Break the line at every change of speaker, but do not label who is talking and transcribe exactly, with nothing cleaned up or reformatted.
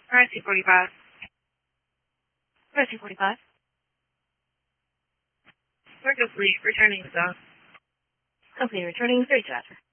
R S C forty-five.
R S C forty-five.
We're complete. Returning zone.
Complete. Returning thirty-two after.